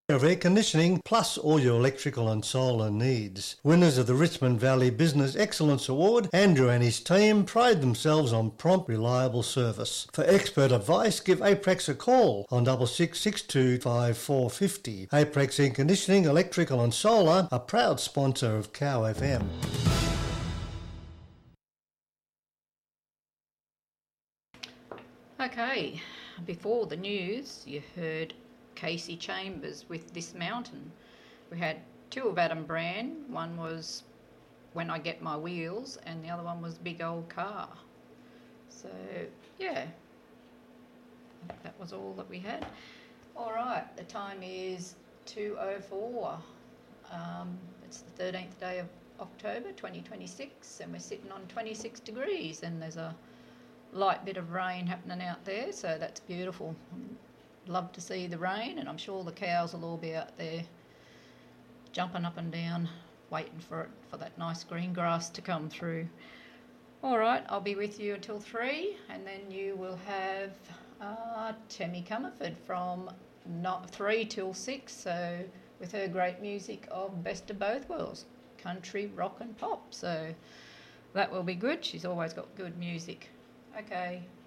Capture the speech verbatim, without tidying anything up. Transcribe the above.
of air conditioning, plus all your electrical and solar needs. Winners of the Richmond Valley Business Excellence Award, Andrew and his team pride themselves on prompt, reliable service. For expert advice, give Aprex a call on six six six two five four five zero. Aprex Air Conditioning, Electrical and Solar, a proud sponsor of Cow F M. Okay, before the news, you heard Casey Chambers with This Mountain. We had two of Adam Brand. One was When I Get My Wheels, and the other one was Big Old Car. So, yeah, that was all that we had. All right, the time is two oh four. Um, it's the thirteenth day of October twenty twenty-six, and we're sitting on twenty-six degrees, and there's a light bit of rain happening out there, so that's beautiful. Love to see the rain, and I'm sure the cows will all be out there jumping up and down, waiting for it, for that nice green grass to come through. All right, I'll be with you until three, and then you will have uh, Tammy Comerford from not three till six, so with her great music of Best of Both Worlds, country, rock and pop. So that will be good. She's always got good music. Okay.